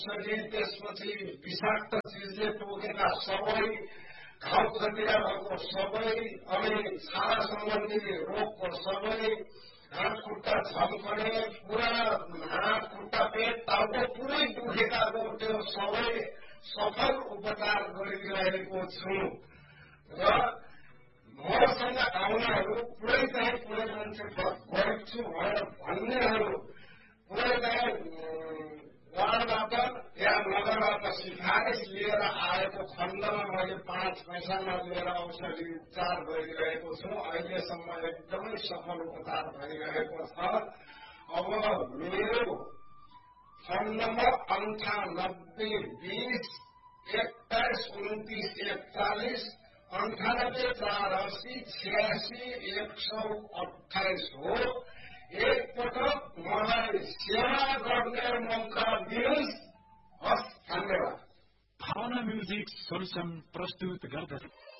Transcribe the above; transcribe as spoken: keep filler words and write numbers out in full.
शरीर त्यसपछि विषाक्त चिजले टोकेका सबै घाउखटिरा भएको सबै अनि छाला सम्बन्धी रोगको सबै हात खुट्टा झम्कने पुरा हात खुट्टा पेट टाउको पुरै दुखेकाको त्यो सबै सफल उपचार गरिरहेको छु र मसँग आउनेहरू पुरै चाहिँ पुरै मान्छे गरिब छु भनेर भन्नेहरू पुरै चाहिँ वार्डबाट या नगरबाट सिफारिस लिएर आएको खण्डमा मैले पाँच पैसामा लिएर औषधि उपचार गरिरहेको छु। अहिलेसम्म एकदमै सफल उपचार भइरहेको छ। अब मेरो फोन नम्बर अन्ठानब्बे बीस एक्काइस उन्तिस एकचालिस अन्ठानब्बे चार अस्सी छियासी एक सौ अठाइस हो। एकपटक मलाई सेवा गर्ने मौका दिनुहोस्। हस्, धन्यवाद। भावना म्युजिक सोल्युसन प्रस्तुत गर्दछ।